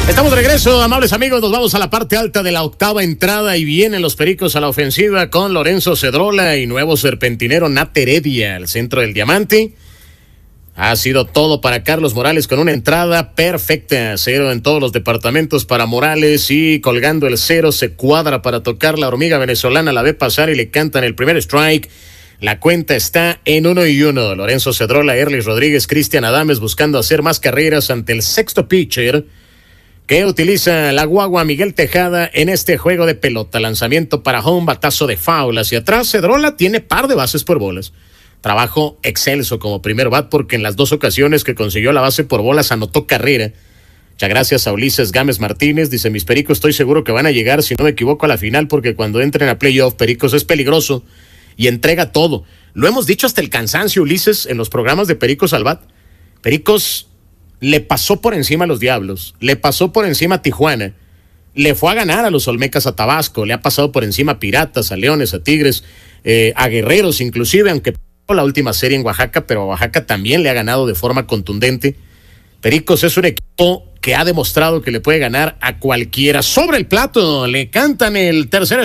Estamos de regreso, amables amigos, nos vamos a la parte alta de la octava entrada y vienen los Pericos a la ofensiva con Lorenzo Cedrola y nuevo serpentinero Nat Heredia al centro del diamante. Ha sido todo para Carlos Morales con una entrada perfecta, 0 en todos los departamentos para Morales y colgando el 0 se cuadra para tocar la hormiga venezolana, la ve pasar y le cantan el primer strike. La cuenta está en 1-1. Lorenzo Cedrola, Erlis Rodríguez, Cristian Adames buscando hacer más carreras ante el sexto pitcher que utiliza la guagua Miguel Tejada en este juego de pelota. Lanzamiento para home, batazo de foul hacia atrás. Cedrola tiene par de bases por bolas. Trabajo excelso como primer bat porque en las dos ocasiones que consiguió la base por bolas anotó carrera. Muchas gracias a Ulises Gámez Martínez. Dice, mis Pericos estoy seguro que van a llegar, si no me equivoco, a la final porque cuando entren a playoff, Pericos es peligroso y entrega todo. Lo hemos dicho hasta el cansancio, Ulises, en los programas de Pericos al Bat. Pericos le pasó por encima a los Diablos, le pasó por encima a Tijuana, le fue a ganar a los Olmecas a Tabasco, le ha pasado por encima a Piratas, a Leones, a Tigres, a Guerreros inclusive, aunque la última serie en Oaxaca, pero a Oaxaca también le ha ganado de forma contundente. Pericos es un equipo que ha demostrado que le puede ganar a cualquiera. Sobre el plato, le cantan el tercer